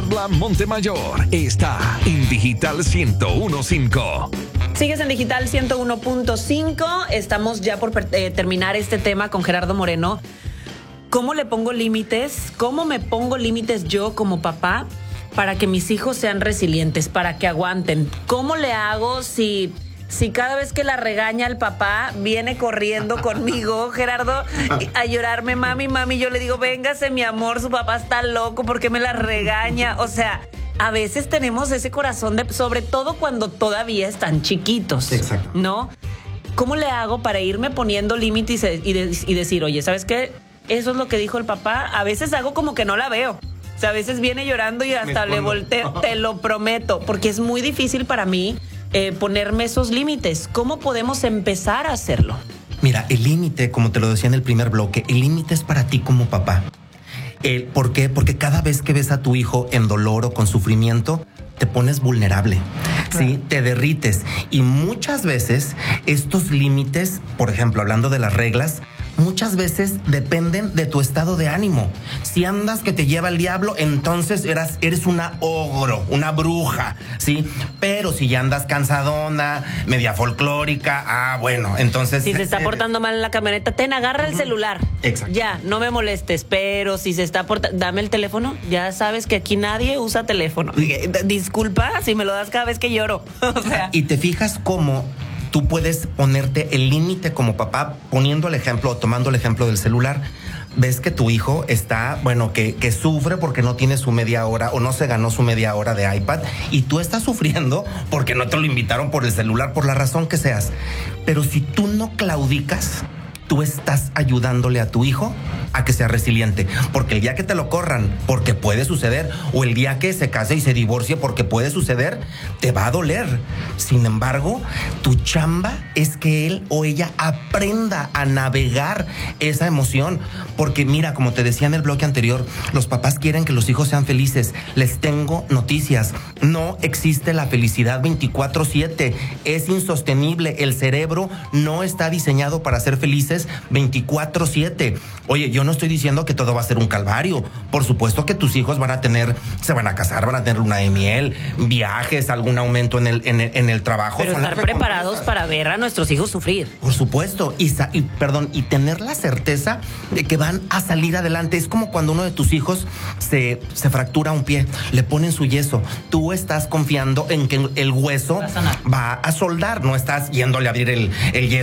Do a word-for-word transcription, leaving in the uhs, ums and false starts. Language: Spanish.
habla Montemayor está en Digital ciento uno punto cinco. Sigues en Digital ciento uno punto cinco. Estamos ya por eh, terminar este tema con Gerardo Moreno. ¿Cómo le pongo límites? ¿Cómo me pongo límites yo como papá para que mis hijos sean resilientes, para que aguanten? ¿Cómo le hago si... Si cada vez que la regaña el papá viene corriendo conmigo, Gerardo, a llorarme, mami, mami, yo le digo, véngase, mi amor, su papá está loco, ¿por qué me la regaña? O sea, a veces tenemos ese corazón, de, sobre todo cuando todavía están chiquitos. Exacto. ¿No? ¿Cómo le hago para irme poniendo límites y, y, de, y decir, oye, ¿sabes qué? Eso es lo que dijo el papá. A veces hago como que no la veo. O sea, a veces viene llorando y hasta le volteo, te lo prometo, porque es muy difícil para mí Eh, ponerme esos límites. ¿Cómo podemos empezar a hacerlo? Mira, el límite, como te lo decía en el primer bloque, el límite es para ti como papá. Eh, ¿Por qué? Porque cada vez que ves a tu hijo en dolor o con sufrimiento, te pones vulnerable, ¿sí? Claro. Te derrites. Y muchas veces estos límites, por ejemplo, hablando de las reglas, muchas veces dependen de tu estado de ánimo. Si andas que te lleva el diablo, entonces eras, eres una ogro, una bruja, ¿sí? Pero si ya andas cansadona, media folclórica, ah, bueno, entonces... Si se está portando mal en la camioneta, ten, agarra el celular. Exacto. Ya, no me molestes, pero si se está portando... Dame el teléfono, ya sabes que aquí nadie usa teléfono. Disculpa si me lo das cada vez que lloro. O sea... Y te fijas cómo... Tú puedes ponerte el límite como papá poniendo el ejemplo o tomando el ejemplo del celular. Ves que tu hijo está, bueno, que, que sufre porque no tiene su media hora o no se ganó su media hora de iPad y tú estás sufriendo porque no te lo invitaron por el celular, por la razón que seas. Pero si tú no claudicas, tú estás ayudándole a tu hijo a que sea resiliente, porque el día que te lo corran, porque puede suceder, o el día que se case y se divorcie, porque puede suceder, te va a doler. Sin embargo, tu chamba es que él o ella aprenda a navegar esa emoción, porque mira, como te decía en el bloque anterior, los papás quieren que los hijos sean felices. Les tengo noticias, no existe la felicidad veinticuatro siete, es insostenible, el cerebro no está diseñado para ser felices veinticuatro siete. Oye, yo no estoy diciendo que todo va a ser un calvario. Por supuesto que tus hijos van a tener, se van a casar, van a tener luna de miel, viajes, algún aumento en el, en el, en el trabajo. Pero estar preparados para ver a nuestros hijos sufrir. Por supuesto, y, y perdón, y tener la certeza de que van a salir adelante. Es como cuando uno de tus hijos se, se fractura un pie, le ponen su yeso. Tú estás confiando en que el hueso va a soldar, no estás yéndole a abrir el, el yeso